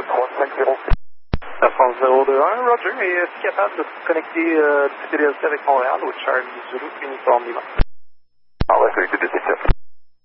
3506. La France 021, Roger, et est-ce capable de se connecter depuis TDLC avec Montréal au Charlie Zulu Uniforme Lima? Ah ouais, connecté de 17.